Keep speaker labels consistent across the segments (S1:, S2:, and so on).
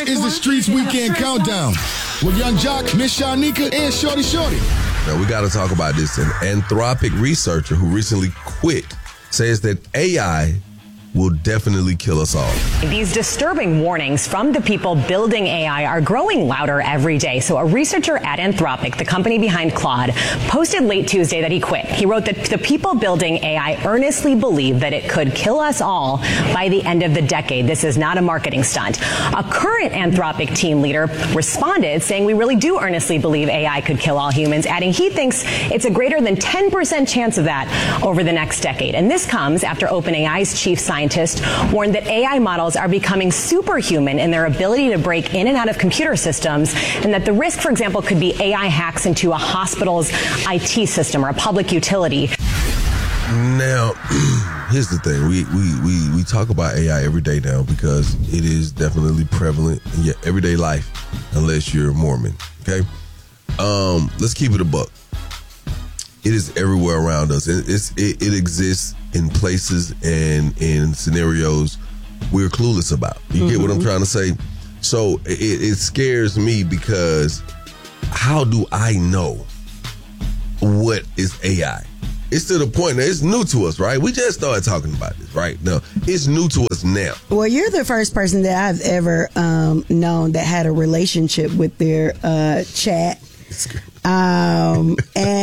S1: is the Streets Weekend Countdown with Young Jock, Miss Shanika, and Shorty Shorty.
S2: Now, we got to talk about this. An Anthropic researcher who recently quit says that AI will definitely kill us all.
S3: These disturbing warnings from the people building AI are growing louder every day. So a researcher at Anthropic, the company behind Claude, posted late Tuesday that he quit. He wrote that the people building AI earnestly believe that it could kill us all by the end of the decade. This is not a marketing stunt. A current Anthropic team leader responded saying, we really do earnestly believe AI could kill all humans, adding he thinks it's a greater than 10% chance of that over the next decade. And this comes after OpenAI's chief scientist warned that AI models are becoming superhuman in their ability to break in and out of computer systems, and that the risk, for example, could be AI hacks into a hospital's IT system or a public utility.
S2: Now, here's the thing. We talk about AI every day now because it is definitely prevalent in your everyday life, unless you're a Mormon, okay? Let's keep it a buck. It is everywhere around us. It exists in places and in scenarios we're clueless about. You get what I'm trying to say? So it scares me because how do I know what is AI? It's to the point that it's new to us, right? We just started talking about this, right? No, it's new to us now.
S4: Well, you're the first person that I've ever known that had a relationship with their chat. And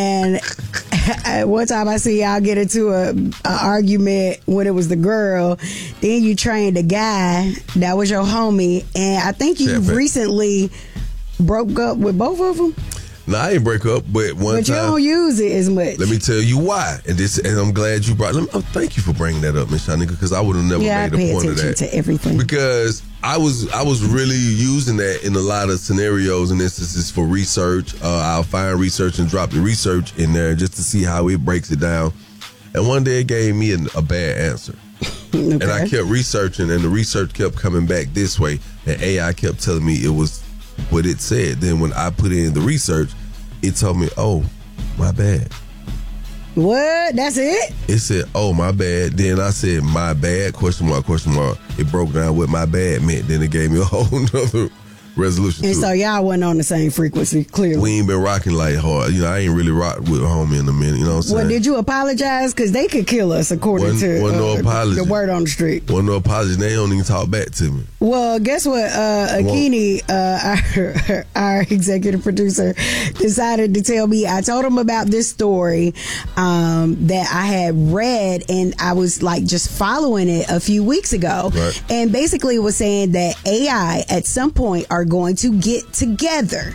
S4: one time I see y'all get into a argument when it was the girl. Then you trained a guy that was your homie, and I think you recently broke up with both of them.
S2: No, I ain't break up, but one time. But
S4: you don't use it as much.
S2: Let me tell you why. And I'm glad you brought. Thank you for bringing that up, Miss Shanika, because I would have never made a point of that.
S4: To everything.
S2: Because I was really using that in a lot of scenarios and instances for research. I'll find research and drop the research in there just to see how it breaks it down. And one day it gave me a bad answer. Okay. And I kept researching, and the research kept coming back this way. And AI kept telling me it was what it said. Then when I put in the research, it told me, oh, my bad.
S4: What? That's it?
S2: It said, oh, my bad. Then I said, my bad, question mark, question mark. It broke down what my bad meant. Then it gave me a whole nother resolution.
S4: And so y'all wasn't on the same frequency, clearly.
S2: We ain't been rocking like hard. You know, I ain't really rocked with a homie in a minute. You know what I'm saying?
S4: Well, did you apologize? Because they could kill us, according to the word on the street.
S2: Wasn't no apology. They don't even talk back to me.
S4: Well, guess what? Akini, our executive producer, decided to tell me. I told him about this story that I had read, and I was like just following it a few weeks ago. Right. And basically it was saying that AI at some point are going to get together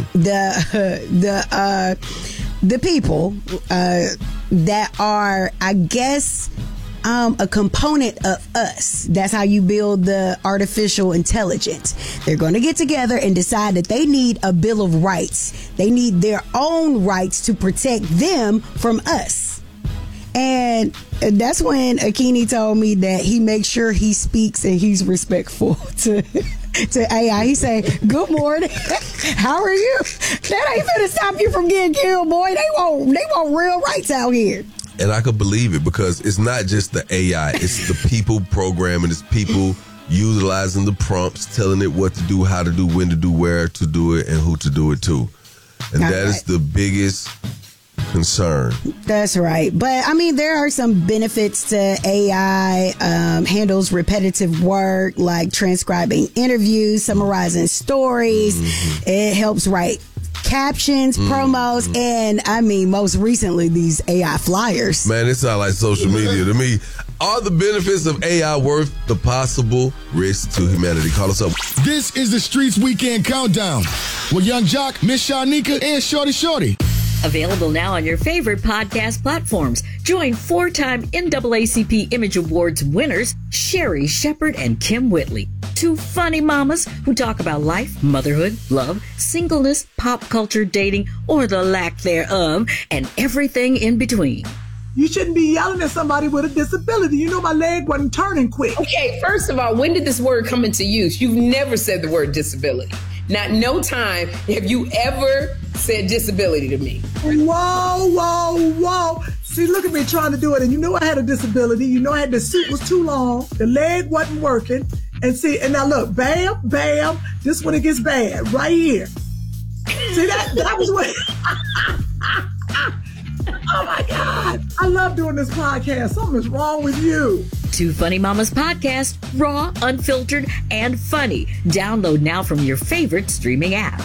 S4: the people that are, I guess, a component of us. That's how you build the artificial intelligence. They're going to get together and decide that they need a Bill of Rights. They need their own rights to protect them from us. And that's when Akini told me that he makes sure he speaks and he's respectful to AI. He say, good morning. How are you? That ain't gonna stop you from getting killed, boy. They want real rights out here.
S2: And I could believe it because it's not just the AI. It's the people programming. It's people utilizing the prompts, telling it what to do, how to do, when to do, where to do it, and who to do it to. And that is the biggest concern.
S4: That's right. But I mean, there are some benefits to AI. Handles repetitive work like transcribing interviews, summarizing stories. It helps write captions, promos, and I mean, most recently, these AI flyers.
S2: Man, it sounds like social media to me. Are the benefits of AI worth the possible risk to humanity? Call us up.
S1: This is the Streets Weekend Countdown with Young Jock, Miss Shanika, and Shorty Shorty.
S5: Available now on your favorite podcast platforms. Join 4-time NAACP Image Awards winners Sherry Shepherd and Kim Whitley. Two funny mamas who talk about life, motherhood, love, singleness, pop culture, dating, or the lack thereof, and everything in between.
S6: You shouldn't be yelling at somebody with a disability. You know my leg wasn't turning quick.
S7: Okay, first of all, when did this word come into use? You've never said the word disability. Not no time have you ever said disability to me.
S6: Whoa, whoa, whoa. See, look at me trying to do it. And you know I had a disability. You know I had the suit was too long. The leg wasn't working. And see, and now look, bam, bam, this when it gets bad, right here. See, that was what... Oh my God. I love doing this podcast. Something's wrong with you.
S5: Two Funny Mamas podcast, raw, unfiltered, and funny. Download now from your favorite streaming app.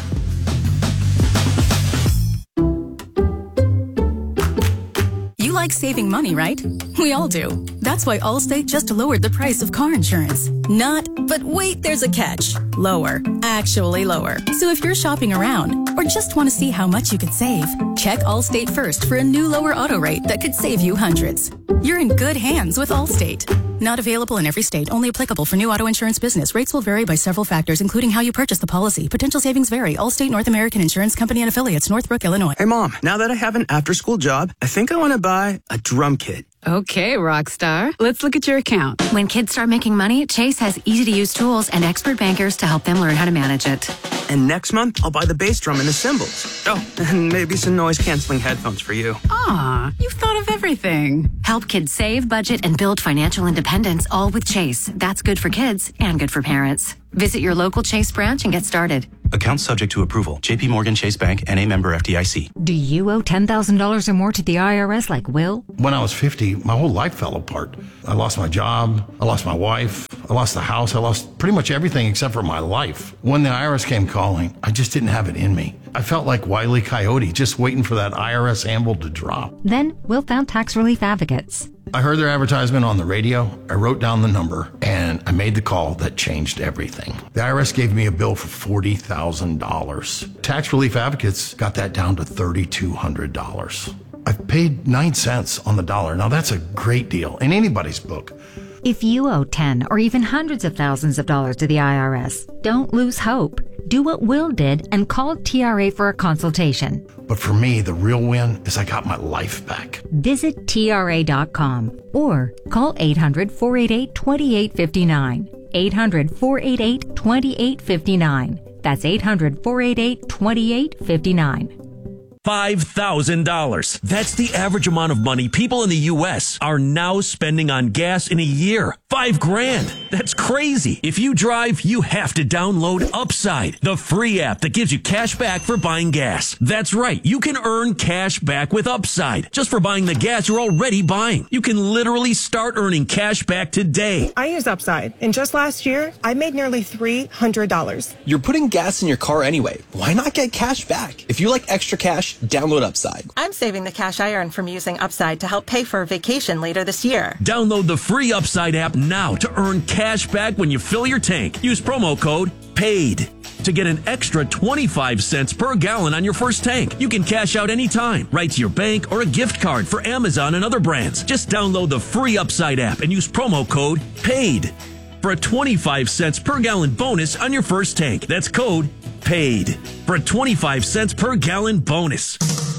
S8: You like saving money, right? We all do. That's why Allstate just lowered the price of car insurance. Not, but wait, there's a catch. Lower. Actually lower. So if you're shopping around or just want to see how much you could save, check Allstate first for a new lower auto rate that could save you hundreds. You're in good hands with Allstate. Not available in every state. Only applicable for new auto insurance business. Rates will vary by several factors, including how you purchase the policy. Potential savings vary. Allstate North American Insurance Company and affiliates, Northbrook, Illinois.
S9: Hey, Mom, now that I have an after-school job, I think I want to buy a drum kit.
S10: Okay, Rockstar. Let's look at your account.
S11: When kids start making money, Chase has easy-to-use tools and expert bankers to help them learn how to manage it.
S9: And next month, I'll buy the bass drum and the cymbals. Oh, and maybe some noise-canceling headphones for you.
S10: Aw, you've thought of everything.
S11: Help kids save, budget, and build financial independence, all with Chase. That's good for kids and good for parents. Visit your local Chase branch and get started.
S12: Account subject to approval. J.P. Morgan Chase Bank, N.A. member FDIC.
S13: Do you owe $10,000 or more to the IRS like Will?
S14: When I was 50, my whole life fell apart. I lost my job. I lost my wife. I lost the house. I lost pretty much everything except for my life. When the IRS came calling, I just didn't have it in me. I felt like Wile E. Coyote, just waiting for that IRS anvil to drop.
S13: Then Will found Tax Relief Advocates.
S14: I heard their advertisement on the radio. I wrote down the number, and I made the call that changed everything. The IRS gave me a bill for $40,000. Tax Relief Advocates got that down to $3,200. I've paid 9 cents on the dollar. Now, that's a great deal in anybody's book.
S13: If you owe 10 or even hundreds of thousands of dollars to the IRS, don't lose hope. Do what Will did and call TRA for a consultation.
S14: But for me, the real win is I got my life back.
S13: Visit TRA.com or call 800-488-2859. 800-488-2859. That's 800-488-2859.
S15: $5,000. That's the average amount of money people in the U.S. are now spending on gas in a year. $5,000. That's crazy. If you drive, you have to download Upside, the free app that gives you cash back for buying gas. That's right. You can earn cash back with Upside just for buying the gas you're already buying. You can literally start earning cash back today.
S16: I use Upside, and just last year, I made nearly $300.
S17: You're putting gas in your car anyway. Why not get cash back? If you like extra cash, download Upside.
S18: I'm saving the cash I earn from using Upside to help pay for a vacation later this year.
S15: Download the free Upside app now to earn cash back when you fill your tank. Use promo code PAID to get an extra 25 cents per gallon on your first tank. You can cash out anytime, right to your bank or a gift card for Amazon and other brands. Just download the free Upside app and use promo code PAID for a 25 cents per gallon bonus on your first tank. That's code PAID for a 25 cents per gallon bonus.